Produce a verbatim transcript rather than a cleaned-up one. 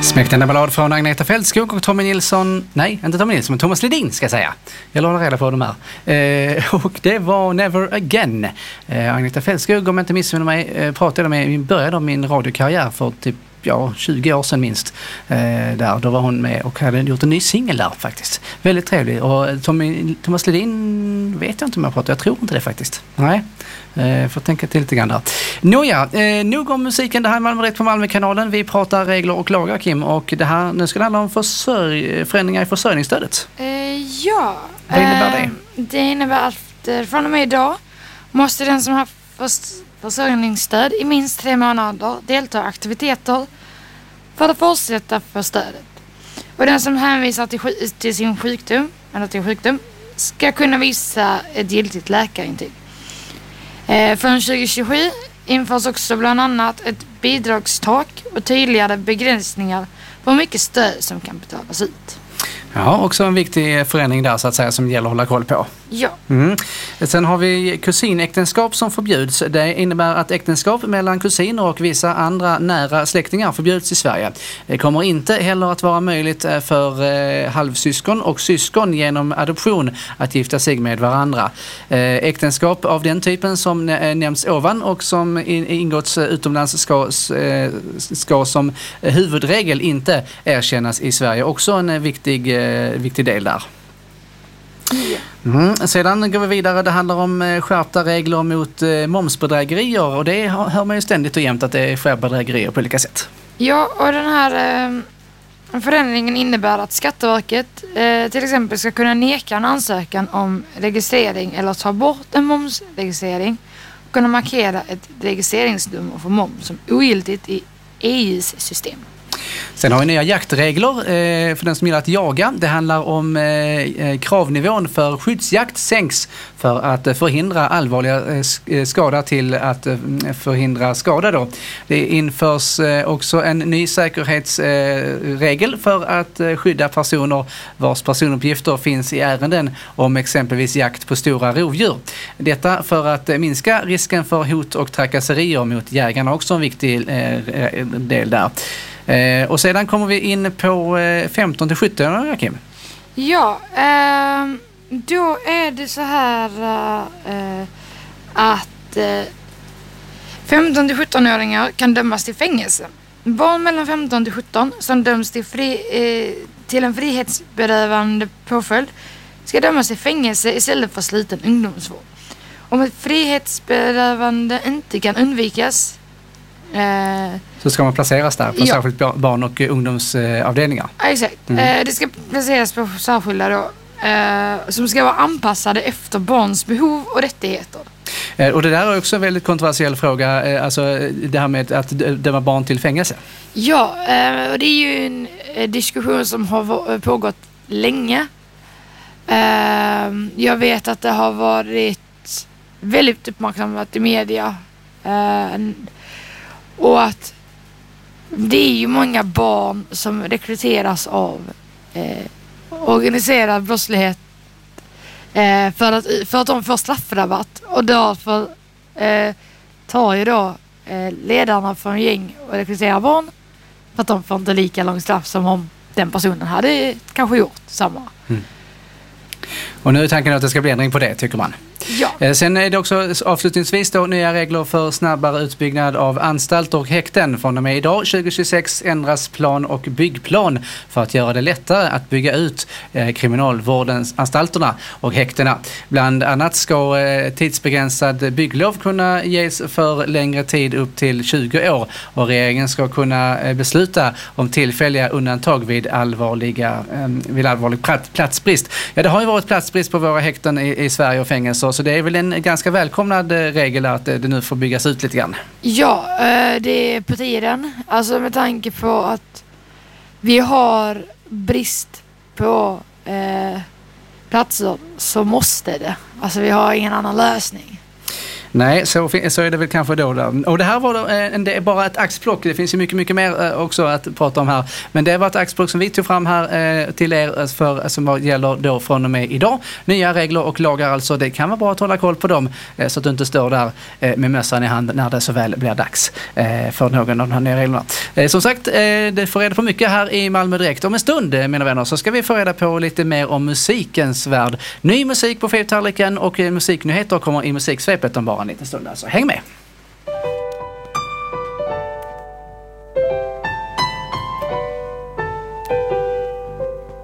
Smäktande ballad från Agneta Fältskog och Tommy Nilsson, nej inte Tommy Nilsson men Thomas Ledin ska jag säga. Jag låter reda på de här. Eh, och det var Never Again. Eh, Agneta Fältskog, om jag inte missminner mig, eh, pratade med, vi började min radiokarriär för typ ja, tjugo år sedan minst. Eh, där, då var hon med och hade gjort en ny singel där faktiskt. Väldigt trevlig. Och Tommy, Thomas Ledin vet jag inte om jag pratar, jag tror inte det faktiskt. Nej, eh, får tänka till lite grann där. Nåja, eh, nog om musiken. Det här är Malmö Rätt på Malmö-kanalen. Vi pratar regler och lagar, Kim. Och det här, nu ska det handla om försörj- förändringar i försörjningsstödet. Eh, ja. Vad innebär det? Eh, det innebär att eh, från och med idag måste den som har förs- försörjningsstöd i minst tre månader delta i aktiviteter för att fortsätta för stödet. Och den som hänvisar till, sj- till sin sjukdom eller till sjukdom ska kunna visa ett giltigt läkarintyg. Eh, från tjugo tjugosju införs också bland annat ett bidragstak och tydligare begränsningar på hur mycket stöd som kan betalas ut. Ja, också en viktig förändring där så att säga som gäller att hålla koll på. Ja. Mm. Sen har vi kusinäktenskap som förbjuds. Det innebär att äktenskap mellan kusiner och vissa andra nära släktingar förbjuds i Sverige. Det kommer inte heller att vara möjligt för eh, halvsyskon och syskon genom adoption att gifta sig med varandra. Eh, äktenskap av den typen som eh, nämns ovan och som in, ingåtts utomlands ska, eh, ska som huvudregel inte erkännas i Sverige. Också en viktig, eh, viktig del där. Mm. Sedan går vi vidare. Det handlar om eh, skärpta regler mot eh, momsbedrägerier och det hör man ju ständigt och jämt att det är skärpta bedrägerier på olika sätt. Ja, och den här eh, förändringen innebär att Skatteverket eh, till exempel ska kunna neka en ansökan om registrering eller ta bort en momsregistrering och kunna markera ett registreringsnummer för moms som ogiltigt i E U:s system. Sen har vi nya jaktregler eh, för den som gillar att jaga. Det handlar om eh, kravnivån för skyddsjakt sänks för att eh, förhindra allvarliga eh, skada till att eh, förhindra skada då. Det införs eh, också en ny säkerhetsregel eh, för att eh, skydda personer vars personuppgifter finns i ärenden om exempelvis jakt på stora rovdjur. Detta för att eh, minska risken för hot och trakasserier mot jägarna, också en viktig eh, del där. Eh, och sedan kommer vi in på eh, femton till sjutton, Kim. Ja, eh, då är det så här eh, att eh, femton till sjutton-åringar kan dömas till fängelse. Barn mellan femton till sjutton som döms till, fri, eh, till en frihetsberövande påföljd ska dömas till fängelse istället för sluten ungdomsvård. Om ett frihetsberövande inte kan undvikas Eh, så ska man placeras där på ja. särskilt barn- och ungdomsavdelningar. Ja, exakt. Mm. Eh, det ska placeras på särskilda då, eh, som ska vara anpassade efter barns behov och rättigheter. Eh, och det där är också en väldigt kontroversiell fråga, eh, alltså det här med att döma barn till fängelse. Ja, eh, och det är ju en eh, diskussion som har pågått länge. Eh, jag vet att det har varit väldigt uppmärksammat i media. Eh, Och att det är ju många barn som rekryteras av eh, organiserad brottslighet eh, för, att, för att de får straffrabatt. Och därför eh, tar ju då eh, ledarna från gäng och rekryterar barn för att de får inte lika lång straff som om den personen hade kanske gjort samma. Mm. Och nu är tanken att det ska bli ändring på det, tycker man. Ja. Sen är det också avslutningsvis då nya regler för snabbare utbyggnad av anstalter och häkten. Från och med idag tjugo tjugosex ändras plan- och byggplan för att göra det lättare att bygga ut eh, kriminalvårdens anstalterna och häktena. Bland annat ska eh, tidsbegränsad bygglov kunna ges för längre tid upp till tjugo år och regeringen ska kunna eh, besluta om tillfälliga undantag vid, allvarliga, eh, vid allvarlig platsbrist. Ja, det har ju varit platsbrist på våra häkten i, i Sverige och fängelser. Så det är väl en ganska välkomnad regel att det nu får byggas ut lite grann. Ja, det är på tiden. Alltså med tanke på att vi har brist på eh, platser så måste det. Alltså vi har ingen annan lösning. Nej, så, så är det väl kanske då där. Och det här var då, en, det är bara ett axplock. Det finns ju mycket, mycket mer också att prata om här. Men det var ett axplock som vi tog fram här eh, till er för, som gäller då från och med idag. Nya regler och lagar alltså. Det kan vara bra att hålla koll på dem eh, så att du inte står där eh, med mössan i hand när det så väl blir dags eh, för någon av de här nya reglerna. Eh, som sagt, eh, det får reda på mycket här i Malmö Direkt. Om en stund, eh, mina vänner, så ska vi få reda på lite mer om musikens värld. Ny musik på Fyrtallriken och eh, musiknyheter kommer i musiksvepet om bara en liten stund. Alltså, häng med!